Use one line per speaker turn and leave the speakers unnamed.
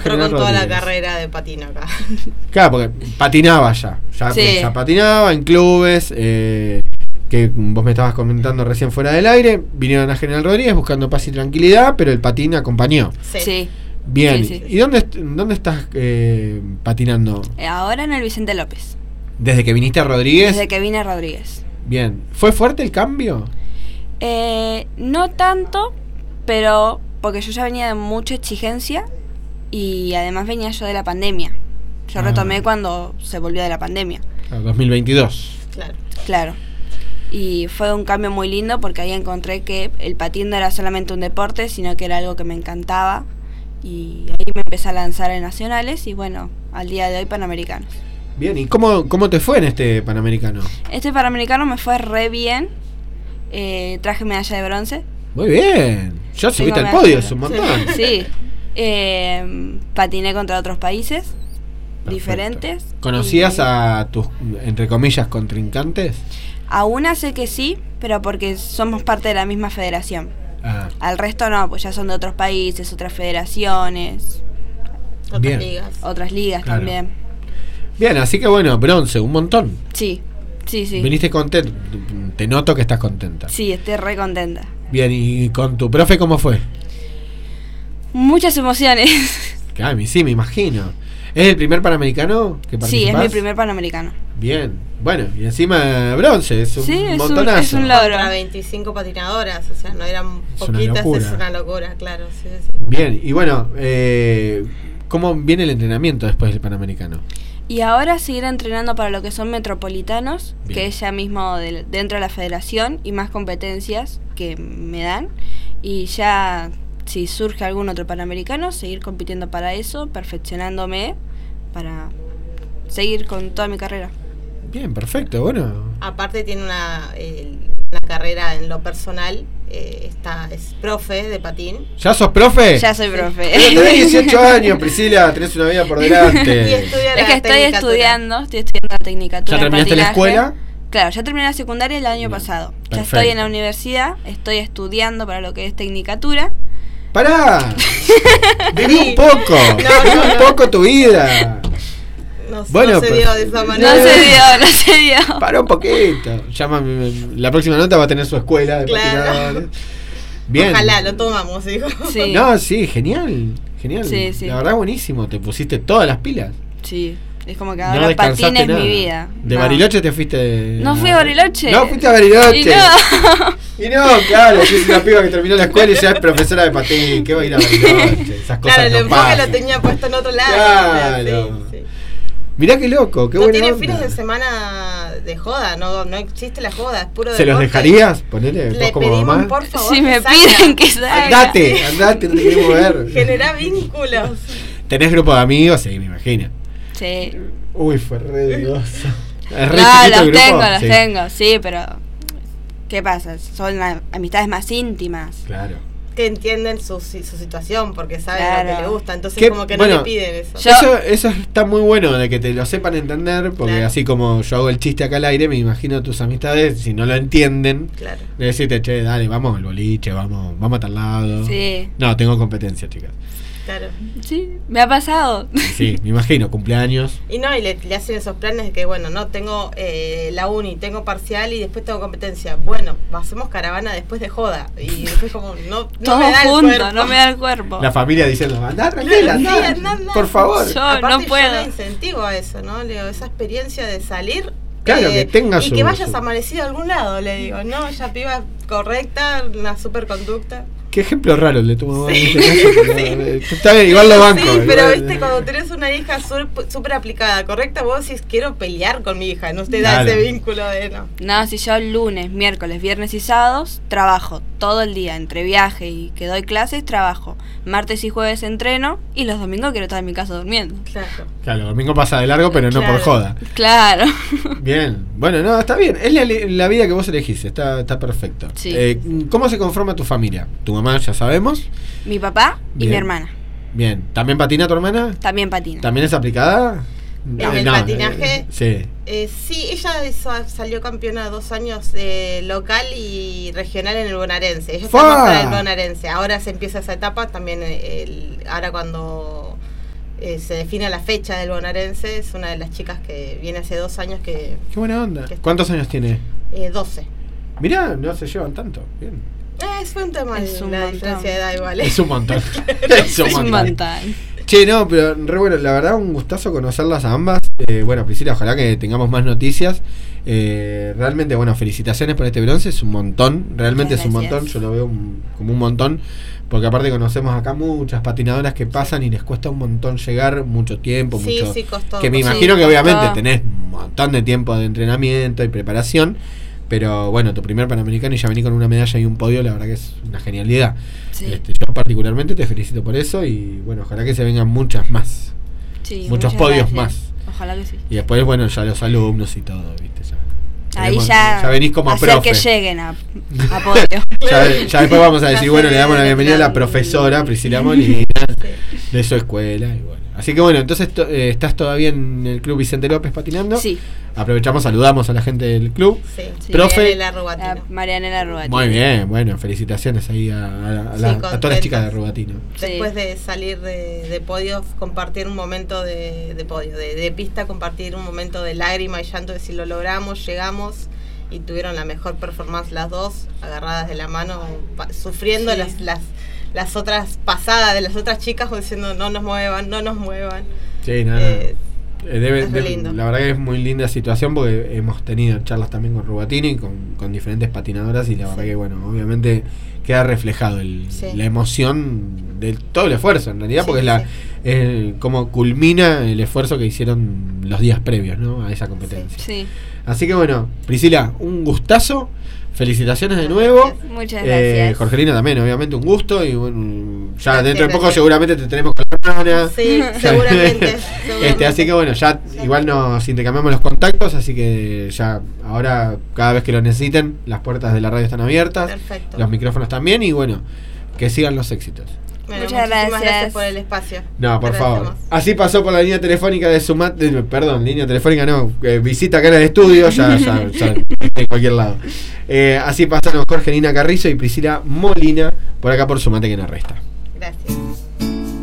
General
con toda
Rodríguez.
la carrera de patino acá.
Claro, porque patinaba ya patinaba en clubes, que vos me estabas comentando recién fuera del aire, vinieron a General Rodríguez buscando paz y tranquilidad, pero el patín acompañó.
Sí.
Bien,
Sí.
¿y dónde estás patinando?
Ahora en el Vicente López.
¿Desde que viniste a Rodríguez?
Desde que vine a Rodríguez.
Bien, ¿fue fuerte el cambio?
No tanto, pero porque yo ya venía de mucha exigencia y además venía yo de la pandemia. Yo retomé cuando se volvió de la pandemia.
2022.
Claro. Y fue un cambio muy lindo porque ahí encontré que el patín no era solamente un deporte, sino que era algo que me encantaba. Y ahí me empecé a lanzar en nacionales y bueno, al día de hoy panamericanos.
Bien, ¿y cómo te fue en este Panamericano?
Este Panamericano me fue re bien. Traje medalla de bronce.
Muy bien, ya subiste al podio, es un montón.
Sí. Patiné contra otros países.
Perfecto.
Diferentes.
¿Conocías a tus, entre comillas, contrincantes?
A una sé que sí, pero porque somos parte de la misma federación. Al resto no, pues ya son de otros países, otras federaciones. Otras ligas
Claro.
también.
Bien, así que bueno, bronce, un montón.
Sí.
Viniste contento, te noto que estás contenta.
Sí, estoy re contenta.
Bien, ¿y con tu profe cómo fue?
Muchas emociones.
Sí, me imagino. ¿Es el primer Panamericano que participás?
Sí, es mi primer Panamericano.
Bien, bueno, y encima bronce, es un montonazo.
Es un logro.
Contra 25 patinadoras, o sea, no eran
Es una
poquitas,
locura.
es una locura, claro. Sí.
Bien, y bueno, ¿cómo viene el entrenamiento después del Panamericano?
Y ahora seguir entrenando para lo que son metropolitanos,
Bien.
que es ya mismo dentro de la federación y más competencias que me dan. Y ya, si surge algún otro Panamericano, seguir compitiendo para eso, perfeccionándome para seguir con toda mi carrera.
Bien, perfecto, bueno.
Aparte tiene una carrera en lo personal, es profe de patín.
¿Ya sos profe?
Ya soy profe.
Pero tenés 18 años, Priscila, tenés una vida por delante.
Es que estoy estudiando la tecnicatura.
¿Ya terminaste la escuela?
Claro, ya terminé la secundaria el año pasado.
Perfecto.
Ya estoy en la universidad, estoy estudiando para lo que es tecnicatura.
¡Pará! Viví un poco, viví un poco tu vida.
No se dio de esa manera.
No se dio.
Pará un poquito. La próxima nota va a tener su escuela de patinadores. Bien.
Ojalá, lo tomamos, hijo.
Sí.
No, sí, genial.
Sí.
La verdad, buenísimo. Te pusiste todas las pilas.
Sí, es como que
No
ahora
descansaste
patín es
nada.
mi vida.
¿De
No.
Bariloche te fuiste?
No fui a Bariloche.
No, fuiste a Bariloche.
Y
Y no, claro, que es una piba que terminó la escuela y ya es profesora de patín. ¿Qué va a ir a Bariloche? Esas cosas
Claro, el
no
enfoque
pasan.
lo tenía puesto en otro lado.
Claro.
Sí.
Mirá qué loco, qué
No
buena
tiene
onda.
fines de semana de joda, no existe la joda, es puro
¿Se los
deporte.
dejarías? Ponele, vos
Le
como
pedimos,
mamá.
por favor,
Si me
salga.
piden que salga.
Andate, no te queremos ver.
Generá vínculos.
¿Tenés grupo de amigos? Sí, me imagino.
Sí.
Uy, fue re dudoso. Es re
No,
chiquito el
los
grupo.
tengo, sí, pero ¿qué pasa? Son amistades más íntimas.
Claro.
Que entienden su situación porque saben
Claro.
lo que le gusta, entonces
¿Qué?
como que
Bueno,
no le piden eso.
Eso está muy bueno de que te lo sepan entender, porque
Claro.
así como yo hago el chiste acá al aire, me imagino tus amistades, si no lo entienden,
Claro.
de decirte, che, dale, vamos al boliche, vamos a tal lado.
Sí.
No, tengo competencia, chicas.
Claro.
Sí, me ha pasado.
Sí, me imagino, cumpleaños.
Y no, y le hacen esos planes de que, bueno, no, tengo la uni, tengo parcial y después tengo competencia. Bueno, hacemos caravana después de joda. Y después como, no
Todos
me da el
juntos,
cuerpo.
no me da el cuerpo.
La familia diciendo, andá, tranquila,
Sí,
andá,
andá.
por favor.
Yo
Aparte,
no puedo.
yo le incentivo a eso, ¿no? Le digo, esa experiencia de salir.
Claro, que tenga
y
su-
que vayas
su-
amanecido a algún lado, le digo. No, ella piba correcta, una super conducta.
Qué ejemplo raro el de tu mamá.
Sí.
en este caso, pero, está bien, igual lo banco.
Sí, pero
igual,
viste, cuando tenés una hija súper aplicada, correcta, vos decís, quiero pelear con mi hija, no te da
Claro.
ese vínculo de no.
No, si yo lunes, miércoles, viernes y sábados trabajo todo el día, entre viaje y que doy clases, trabajo. Martes y jueves entreno y los domingos quiero estar en mi casa durmiendo.
Claro.
Claro, el domingo pasa de largo, pero no
Claro.
por joda.
Claro.
Bien, bueno, no, está bien. Es la vida que vos elegís, está perfecto.
Sí.
¿Cómo se conforma tu familia? Tu mamá, ya sabemos.
Mi papá y
Bien.
mi hermana
Bien, ¿también patina tu hermana?
también patina.
¿También es aplicada?
¿En el patinaje?
Sí.
Sí, ella salió campeona 2 años local y regional en el bonaerense. Ella está
¡Fua!
más para el bonaerense. Ahora se empieza esa etapa también. Ahora cuando se define la fecha del bonaerense. Es una de las chicas que viene hace 2 años que...
Qué buena onda. ¿Cuántos años tiene?
12.
Mirá, no se llevan tanto. Bien.
Es un tema
Es un
la
montón.
diferencia de edad igual.
Es un montón.
Es un montón.
Che, no, pero re bueno, la verdad un gustazo conocerlas a ambas. Bueno, Priscila, ojalá que tengamos más noticias. Realmente, bueno, felicitaciones por este bronce, es un montón, realmente es un montón, yo lo veo como un montón, porque aparte conocemos acá muchas patinadoras que pasan y les cuesta un montón llegar, mucho tiempo, mucho,
costó,
que me imagino que obviamente tenés un montón de tiempo de entrenamiento y preparación, pero bueno, tu primer Panamericano y ya venís con una medalla y un podio, la verdad que es una genialidad.
Sí.
Yo particularmente te felicito por eso y bueno, ojalá que se vengan muchas más, muchos podios más.
Ojalá que sí.
Y después, bueno, ya los alumnos y todo, ¿viste?
Ahí ya
venís como
hacer
profe.
que lleguen a podio.
ya después vamos a decir, bueno, le damos la bienvenida a la profesora Priscila Molina de su escuela. Y bueno. Así que bueno, entonces estás todavía en el Club Vicente López patinando.
Sí.
Aprovechamos, saludamos a la gente del club.
Sí.
Profe.
Marianela Rubatino.
Muy bien, bueno, felicitaciones ahí a todas las chicas de Rubatino.
Después de salir de podio, compartir un momento de podio, de pista, compartir un momento de lágrima y llanto de si lo logramos, llegamos, y tuvieron la mejor performance las dos, agarradas de la mano, sufriendo las otras pasadas de las otras chicas, diciendo no nos muevan.
Sí, la verdad que es muy linda situación porque hemos tenido charlas también con Rubatini y con diferentes patinadoras y la verdad que bueno, obviamente queda reflejado la emoción de todo el esfuerzo en realidad, porque es como culmina el esfuerzo que hicieron los días previos, ¿no?, a esa competencia.
Sí.
Así que bueno, Priscila, un gustazo. Felicitaciones de nuevo.
Muchas gracias.
Jorgelina también, obviamente un gusto. Y bueno, ya
Gracias,
dentro de poco
gracias.
seguramente te tenemos con la hermana.
Sí, seguramente.
Así que bueno, ya igual nos intercambiamos los contactos. Así que ya ahora, cada vez que lo necesiten, las puertas de la radio están abiertas.
Perfecto.
Los micrófonos también. Y bueno, que sigan los éxitos.
Bueno,
muchas
gracias por el espacio.
No, por favor. Así pasó por la línea telefónica de Sumate. Perdón, línea telefónica no. Visita acá en el estudio, ya en cualquier lado. Así pasaron Jorgelina Carrizo y Priscila Molina por acá por Sumate que nos resta.
Gracias.